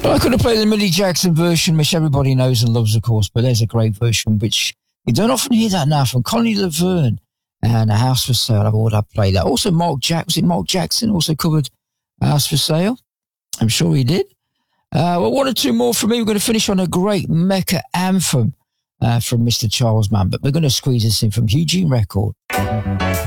I could have played the Millie Jackson version, which everybody knows and loves, of course, but there's a great version, which you don't often hear that now, from Connie Laverne and A House for Sale. I would have played that. Also, Mark Jackson also covered A House for Sale. I'm sure he did. Well, one or two more from me. We're going to finish on a great Mecca anthem from Mr. Charles Mann, but we're going to squeeze this in from Eugene Record.